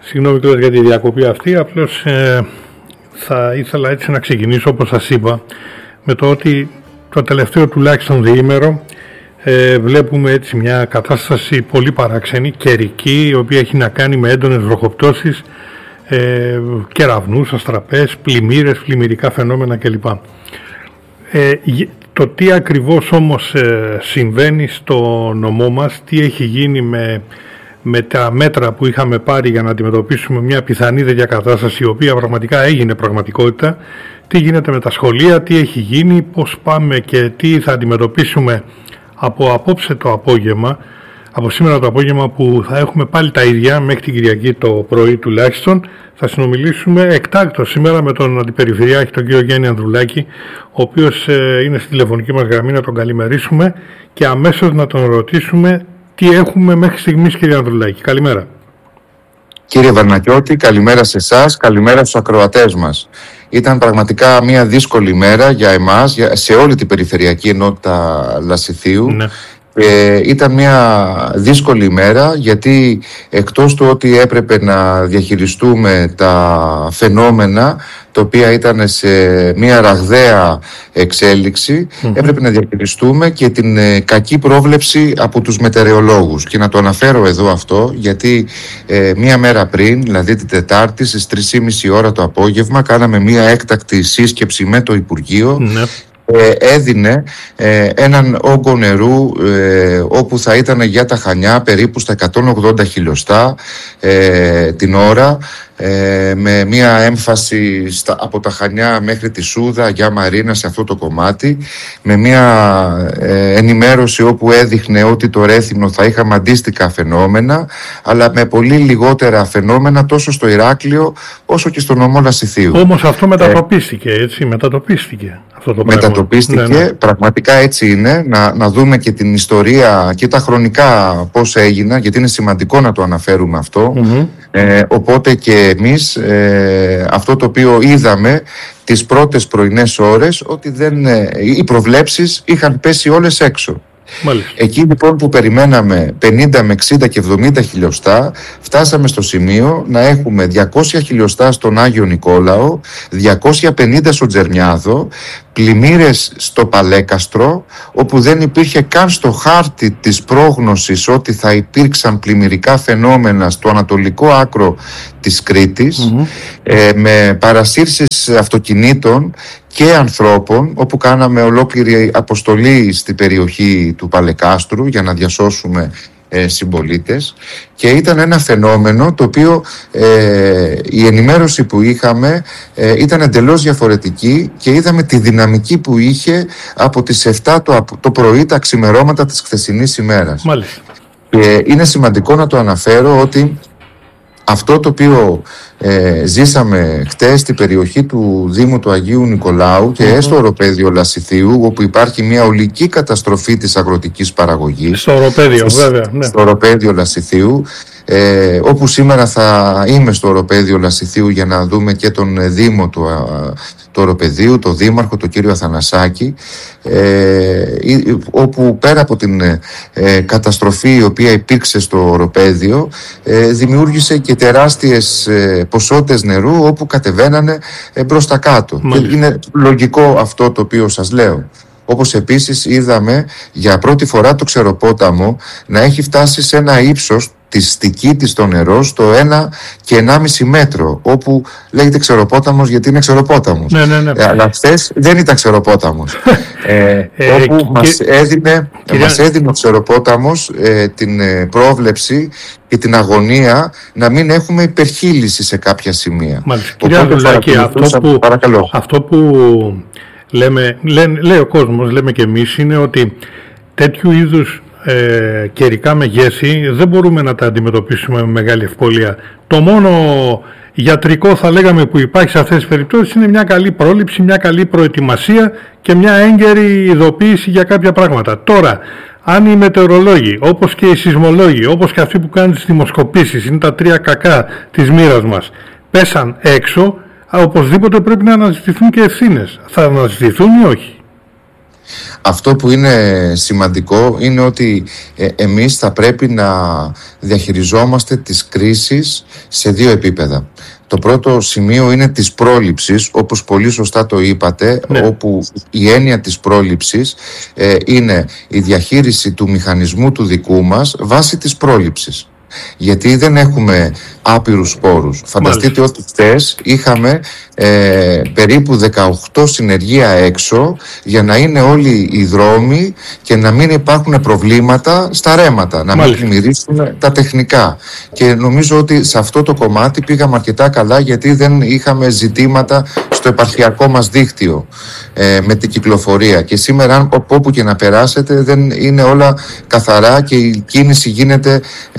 Συγγνώμη κιόλας για τη διακοπή αυτή, απλώς θα ήθελα έτσι να ξεκινήσω, όπως σας είπα, με το ότι το τελευταίο τουλάχιστον διήμερο βλέπουμε έτσι μια κατάσταση πολύ παράξενη, καιρική, η οποία έχει να κάνει με έντονες βροχοπτώσεις, κεραυνούς, αστραπές, πλημμύρες, πλημμυρικά φαινόμενα κλπ. Το τι ακριβώς όμως συμβαίνει στο νομό μας, τι έχει γίνει με τα μέτρα που είχαμε πάρει για να αντιμετωπίσουμε μια πιθανή τέτοια κατάσταση, η οποία πραγματικά έγινε πραγματικότητα, τι γίνεται με τα σχολεία, τι έχει γίνει, πώς πάμε και τι θα αντιμετωπίσουμε από απόψε το απόγευμα, από σήμερα το απόγευμα που θα έχουμε πάλι τα ίδια μέχρι την Κυριακή το πρωί τουλάχιστον. Θα συνομιλήσουμε εκτάκτως σήμερα με τον Αντιπεριφερειάρχη, τον κύριο Γιάννη Ανδρουλάκη, ο οποίος είναι στη τηλεφωνική μας γραμμή, να τον καλημερίσουμε και αμέσως να τον ρωτήσουμε τι έχουμε μέχρι στιγμής, κύριε Ανδρουλάκη. Καλημέρα. Κύριε Βαρνακιώτη, καλημέρα σε εσάς, καλημέρα στους ακροατές μας. Ήταν πραγματικά μια δύσκολη μέρα για εμάς, σε όλη την περιφερειακή ενότητα Λασιθίου. Ναι. Ήταν μια δύσκολη ημέρα, γιατί εκτός του ότι έπρεπε να διαχειριστούμε τα φαινόμενα τα οποία ήταν σε μια ραγδαία εξέλιξη, έπρεπε να διαχειριστούμε και την κακή πρόβλεψη από τους μετεωρολόγους. Και να το αναφέρω εδώ αυτό, γιατί μία μέρα πριν, δηλαδή την Τετάρτη στις 3:30 ώρα το απόγευμα, κάναμε μια έκτακτη σύσκεψη με το Υπουργείο. Έδινε έναν όγκο νερού όπου θα ήταν για τα Χανιά περίπου στα 180 χιλιοστά την ώρα, με μια έμφαση από τα Χανιά μέχρι τη Σούδα, για Μαρίνα, σε αυτό το κομμάτι, με μια ενημέρωση όπου έδειχνε ότι το Ρέθυμνο θα είχαμε αντίστοιχα φαινόμενα, αλλά με πολύ λιγότερα φαινόμενα τόσο στο Ηράκλειο όσο και στο νομό Λασιθίου. Όμως αυτό μετατοπίστηκε, έτσι, μετατοπίστηκε αυτό το πράγμα. Μετατοπίστηκε, ναι. Πραγματικά έτσι είναι, να δούμε και την ιστορία και τα χρονικά πώς έγιναν, γιατί είναι σημαντικό να το αναφέρουμε αυτό. Οπότε και εμείς αυτό το οποίο είδαμε τις πρώτες πρωινές ώρες, ότι οι προβλέψεις είχαν πέσει όλες έξω. Μάλιστα. Εκεί λοιπόν που περιμέναμε 50 με 60 και 70 χιλιοστά, φτάσαμε στο σημείο να έχουμε 200 χιλιοστά στον Άγιο Νικόλαο, 250 στο Τζερμιάδο, πλημμύρες στο Παλέκαστρο, όπου δεν υπήρχε καν στο χάρτη της πρόγνωσης ότι θα υπήρξαν πλημμυρικά φαινόμενα στο ανατολικό άκρο της Κρήτης, με παρασύρσεις αυτοκινήτων και ανθρώπων, όπου κάναμε ολόκληρη αποστολή στην περιοχή του Παλεκάστρου για να διασώσουμε συμπολίτες, και ήταν ένα φαινόμενο το οποίο η ενημέρωση που είχαμε ήταν εντελώς διαφορετική, και είδαμε τη δυναμική που είχε από τις 7 το πρωί τα ξημερώματα της χθεσινής ημέρας. Μάλιστα. Είναι σημαντικό να το αναφέρω ότι αυτό το οποίο ζήσαμε χτες στην περιοχή του Δήμου του Αγίου Νικολάου και στο οροπέδιο Λασιθίου, όπου υπάρχει μια ολική καταστροφή της αγροτικής παραγωγής. Στο οροπέδιο, βέβαια. Ναι. Στο οροπέδιο Λασιθίου, όπου σήμερα θα είμαι στο οροπέδιο Λασιθίου για να δούμε και τον Δήμο του οροπεδίου, τον Δήμαρχο, τον κύριο Αθανασάκη, όπου πέρα από την καταστροφή η οποία υπήρξε στο οροπέδιο, δημιούργησε και τεράστιες ποσότητες νερού, όπου κατεβαίνανε προς τα κάτω. Και είναι λογικό αυτό το οποίο σας λέω. Όπως επίσης είδαμε για πρώτη φορά το Ξεροπόταμο να έχει φτάσει σε ένα ύψος τη στική της στο νερό στο 1 και 1,5 μέτρο, όπου λέγεται Ξεροπόταμος γιατί είναι Ξεροπόταμος. Ναι. Αλλά χθες δεν ήταν Ξεροπόταμος. Όπου μας έδινε ο Ξεροπόταμος την πρόβλεψη και την αγωνία να μην έχουμε υπερχείληση σε κάποια σημεία. Κύριε Ανδρουλάκη, αυτό που λέει ο κόσμος, λέμε και εμείς, είναι ότι τέτοιου είδους καιρικά μεγέθη δεν μπορούμε να τα αντιμετωπίσουμε με μεγάλη ευκολία. Το μόνο γιατρικό, θα λέγαμε, που υπάρχει σε αυτές τις περιπτώσεις είναι μια καλή πρόληψη, μια καλή προετοιμασία και μια έγκαιρη ειδοποίηση για κάποια πράγματα. Τώρα, αν οι μετεωρολόγοι, όπως και οι σεισμολόγοι, όπως και αυτοί που κάνουν τις δημοσκοπήσεις, είναι τα τρία κακά της μοίρας μας, πέσαν έξω, οπωσδήποτε πρέπει να αναζητηθούν και ευθύνες. Θα αναζητηθούν ή όχι? Αυτό που είναι σημαντικό είναι ότι εμείς θα πρέπει να διαχειριζόμαστε τις κρίσεις σε δύο επίπεδα. Το πρώτο σημείο είναι της πρόληψης, όπως πολύ σωστά το είπατε, όπου η έννοια της πρόληψης είναι η διαχείριση του μηχανισμού του δικού μας βάσει της πρόληψης. Γιατί δεν έχουμε άπειρους σπόρους. Φανταστείτε ότι χθες είχαμε περίπου 18 συνεργεία έξω για να είναι όλοι οι δρόμοι και να μην υπάρχουν προβλήματα στα ρέματα, να μην πλημμυρίσουν τα τεχνικά. Και νομίζω ότι σε αυτό το κομμάτι πήγαμε αρκετά καλά, γιατί δεν είχαμε ζητήματα στο επαρχιακό μας δίκτυο με την κυκλοφορία. Και σήμερα όπου και να περάσετε δεν είναι όλα καθαρά και η κίνηση γίνεται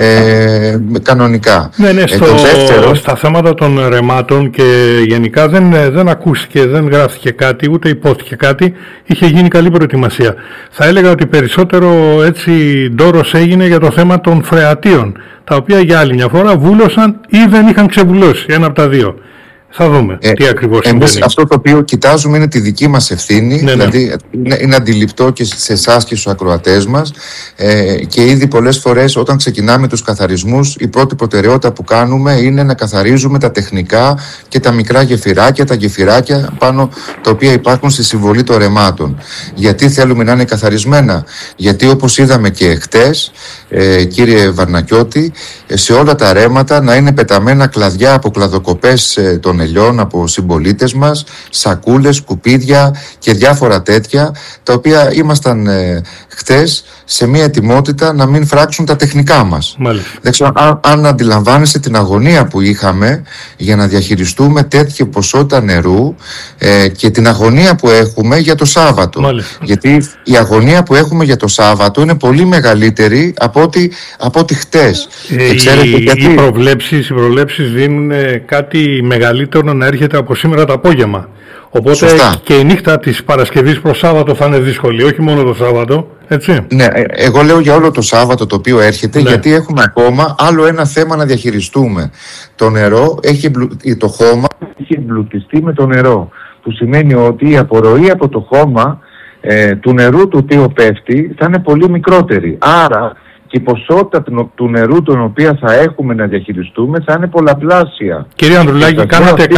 κανονικά. Στα θέματα των ρεμάτων και γενικά δεν ακούστηκε, δεν γράφτηκε κάτι, ούτε υπόθηκε κάτι, είχε γίνει καλή προετοιμασία. Θα έλεγα ότι περισσότερο έτσι ντόρος έγινε για το θέμα των φρεατίων, τα οποία για άλλη μια φορά βούλωσαν ή δεν είχαν ξεβουλώσει, ένα από τα δύο. Θα δούμε τι ακριβώς συμβαίνει. Αυτό το οποίο κοιτάζουμε είναι τη δική μας ευθύνη, δηλαδή είναι αντιληπτό και σε εσάς και στους ακροατές μας, και ήδη πολλές φορές όταν ξεκινάμε τους καθαρισμούς η πρώτη προτεραιότητα που κάνουμε είναι να καθαρίζουμε τα τεχνικά και τα μικρά γεφυράκια, τα γεφυράκια πάνω τα οποία υπάρχουν στη συμβολή των ρεμάτων. Γιατί θέλουμε να είναι καθαρισμένα? Γιατί όπως είδαμε και χτες, κύριε Βαρνακιώτη, σε όλα τα ρέματα να είναι πεταμένα κλαδιά από κλαδοκοπές των ελιών από συμπολίτες μας, σακούλες, σκουπίδια και διάφορα τέτοια, τα οποία ήμασταν χτες σε μια ετοιμότητα να μην φράξουν τα τεχνικά μας. Δεν ξέρω αν αντιλαμβάνεστε την αγωνία που είχαμε για να διαχειριστούμε τέτοια ποσότητα νερού και την αγωνία που έχουμε για το Σάββατο. Γιατί η αγωνία που έχουμε για το Σάββατο είναι πολύ μεγαλύτερη από ό,τι χτες. Οι προβλέψεις δίνουν κάτι μεγαλύτερο να έρχεται από σήμερα το απόγευμα. Οπότε και η νύχτα της Παρασκευής προς Σάββατο θα είναι δύσκολη, όχι μόνο το Σάββατο, έτσι. Ναι, εγώ λέω για όλο το Σάββατο το οποίο έρχεται, γιατί έχουμε ακόμα άλλο ένα θέμα να διαχειριστούμε. Το νερό, το χώμα έχει εμπλουτιστεί με το νερό, που σημαίνει ότι η απορροή από το χώμα του νερού του οποίου πέφτει θα είναι πολύ μικρότερη. Άρα και η ποσότητα του νερού τον οποίο θα έχουμε να διαχειριστούμε θα είναι πολλαπλάσια. Κύριε Ανδρουλάκη,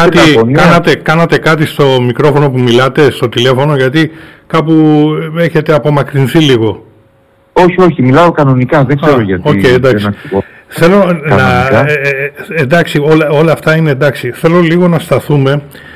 κάνατε κάτι στο μικρόφωνο που μιλάτε, στο τηλέφωνο, γιατί κάπου έχετε απομακρυνθεί λίγο. Όχι, μιλάω κανονικά, δεν ξέρω γιατί. Εντάξει. Θέλω να... εντάξει, όλα αυτά είναι εντάξει. Θέλω λίγο να σταθούμε